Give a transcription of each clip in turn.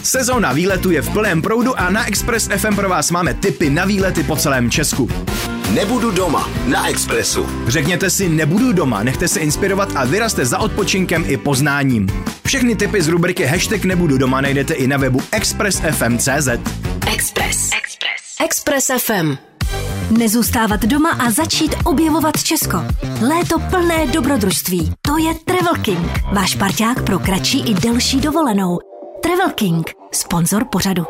Sezóna výletu je v plném proudu a na Express FM pro vás máme tipy na výlety po celém Česku. Nebudu doma na Expressu. Řekněte si nebudu doma, nechte se inspirovat a vyrazte za odpočinkem i poznáním. Všechny tipy z rubriky Hashtag nebudu doma najdete i na webu expressfm.cz. Express FM. Nezůstávat doma a začít objevovat Česko. Léto plné dobrodružství. To je Travel King. Váš parťák pro kratší i delší dovolenou. Travel King. Sponzor pořadu.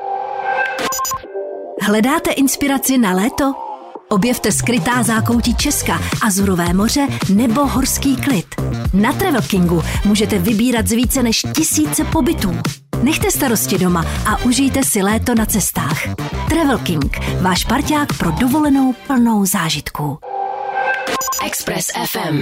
Hledáte inspiraci na léto? Objevte skrytá zákoutí Česka, Azurové moře nebo horský klid. Na Travel Kingu můžete vybírat z více než 1000 pobytů. Nechte starosti doma a užijte si léto na cestách. Travel King, váš parťák pro dovolenou plnou zážitků. Express FM.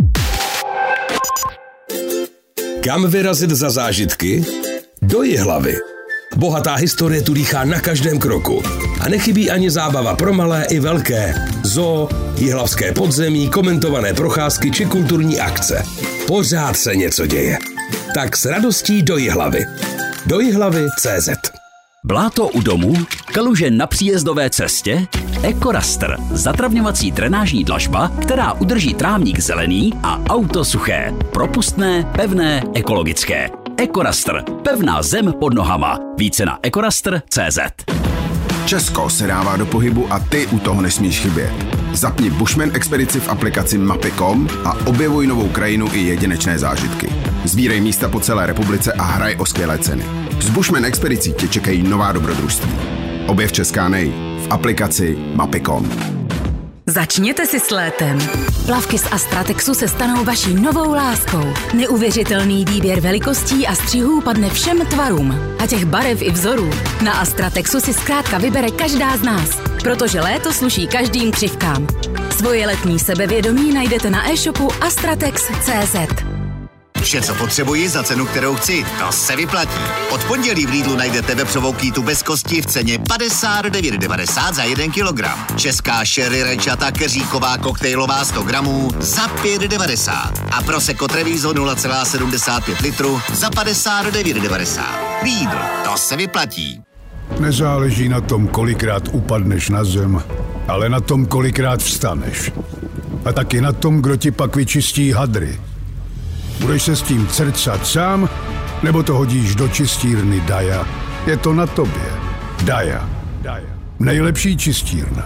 Kam vyrazit za zážitky? Do Jihlavy. Bohatá historie tu dýchá na každém kroku. A nechybí ani zábava pro malé i velké. Zoo, jihlavské podzemí, komentované procházky či kulturní akce. Pořád se něco děje. Tak s radostí do Jihlavy. Do Jihlavy.cz. Bláto u domu, kaluže na příjezdové cestě, EcoRaster, zatravňovací drenážní dlažba, která udrží trávník zelený a auto suché, propustné, pevné, ekologické. EcoRaster, pevná zem pod nohama. Více na EcoRaster.cz. Česko se dává do pohybu a ty u toho nesmíš chybět. Zapni Bushman expedici v aplikaci Mapy.com a objevuj novou krajinu i jedinečné zážitky. Sbírej místa po celé republice a hraj o skvělé ceny. S Bushman expedicí tě čekají nová dobrodružství. Objev Česká nej v aplikaci Mapy.com. Začněte si s létem. Plavky z Astratexu se stanou vaší novou láskou. Neuvěřitelný výběr velikostí a střihů padne všem tvarům. A těch barev i vzorů. Na Astratexu si zkrátka vybere každá z nás. Protože léto sluší každým křivkám. Svoje letní sebevědomí najdete na e-shopu astratex.cz. Vše, co potřebuji za cenu, kterou chci, to se vyplatí. Od pondělí v Lidlu najdete vepřovou kýtu bez kosti v ceně 59,90 za 1 kilogram. Česká sherry rajčata keříková koktejlová 100 gramů za 5,90. A Prosecco Treviso 0,75 litru za 59,90. Lidl, to se vyplatí. Nezáleží na tom, kolikrát upadneš na zem, ale na tom, kolikrát vstaneš. A taky na tom, kdo ti pak vyčistí hadry. Budeš se s tím crcat sám, nebo to hodíš do čistírny Daja? Je to na tobě. Daja. Nejlepší čistírna.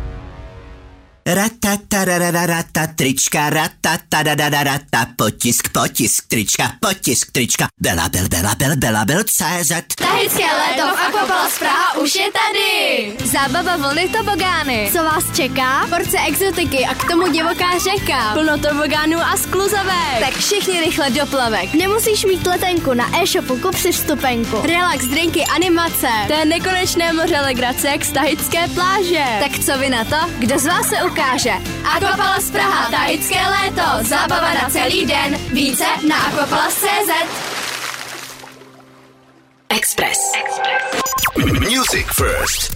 Ratatarararata, trička, ratatarararata, potisk, trička, belabel.cz. Tahické léto v Aquapalace Praha už je tady. Zábava vlny tobogány. Co vás čeká? Porce exotiky a k tomu divoká řeka. Plno tobogánů a skluzavek. Tak všichni rychle do plavek. Nemusíš mít letenku, na e-shopu kup si vstupenku. Relax, drinky, animace. To je nekonečné moře legrace jak z tahické pláže. Tak co vy na to? Kdo z vás se ukáže? Aquapalace Praha, tahické léto. Zábava na celý den. Více na aquapalace.cz. Express. Music first,